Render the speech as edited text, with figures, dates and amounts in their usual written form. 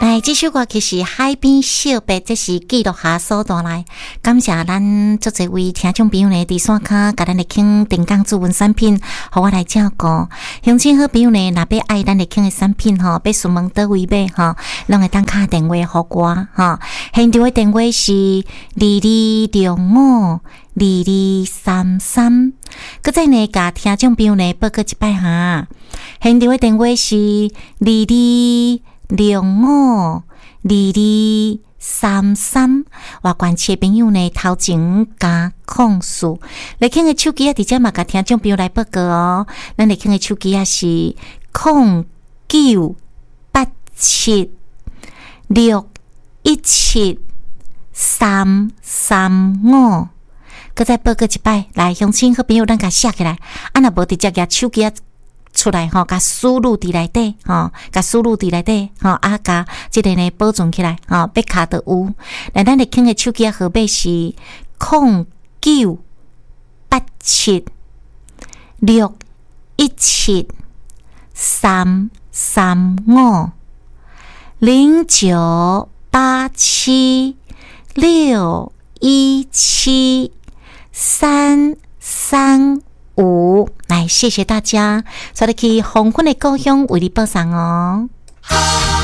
来，这首歌曲是海边小白，这是记录下所带来。感谢咱足侪位听众朋友呢，伫线卡甲咱来听电工主文产品，互我来照顾。乡亲好朋友呢，若要爱咱来听的产品吼，要询问倒位买吼，拢会当打电话互我吼。现场的电话是22652233。搁再呢，甲听众朋友呢报告一摆哈。现场的电话是22652233，外关切朋友呢头前加控诉，来听的手机啊，直接嘛甲听众朋友来报告哦。咱来听的手机啊是0987617335，搁再报告一摆，来乡亲好朋友，咱甲写起来，啊，若无直接举手机啊出来吼，甲输入伫内底吼，甲输入伫内底吼，啊，甲即个呢保存起来吼，笔卡都有。来，咱来听的手机号码是0917617335。来，谢谢大家，带你去黄昏的故乡为你报上哦。